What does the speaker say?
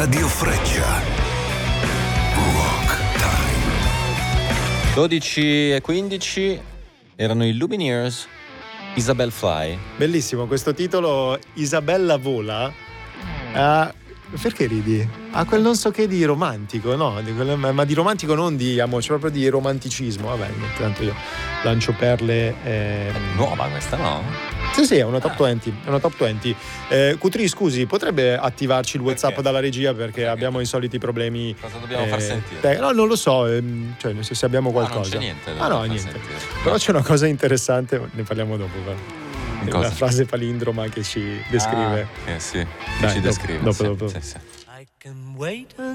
Radio Freccia. Rock Time. 12:15 erano i Lumineers, Isabel Fly. Bellissimo questo titolo, Isabella vola. Perché ridi? Ha quel non so che di romantico, no? Ma di romantico non di amore, cioè proprio di romanticismo. Vabbè, tanto io lancio perle. Nuova questa, no? Sì, è una top 20. È una top 20. Cutri, scusi, potrebbe attivarci il WhatsApp dalla regia perché abbiamo i soliti problemi. Cosa dobbiamo far sentire? No, non lo so, cioè se abbiamo qualcosa. Non c'è niente. No, niente. Però c'è una cosa interessante, ne parliamo dopo, va. Una frase palindroma che ci descrive. Sì, Dai, ci descrive. Dopo. Sì. I can wait